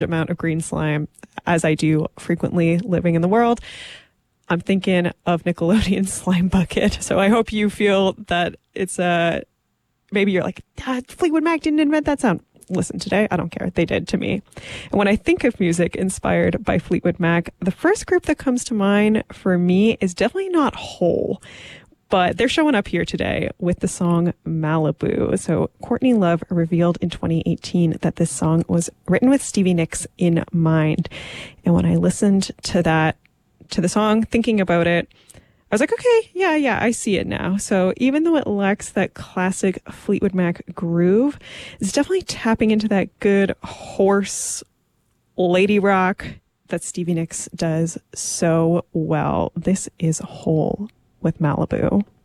amount of green slime, as I do frequently living in the world, I'm thinking of Nickelodeon Slime Bucket. So I hope you feel that it's maybe you're like, Fleetwood Mac didn't invent that sound. Listen, today, I don't care. They did to me. And when I think of music inspired by Fleetwood Mac, the first group that comes to mind for me is definitely not Hole, but they're showing up here today with the song Malibu. So Courtney Love revealed in 2018 that this song was written with Stevie Nicks in mind. And when I listened to the song, thinking about it, I was like, okay, yeah, I see it now. So even though it lacks that classic Fleetwood Mac groove, it's definitely tapping into that good horse lady rock that Stevie Nicks does so well. This is Hole with Malibu.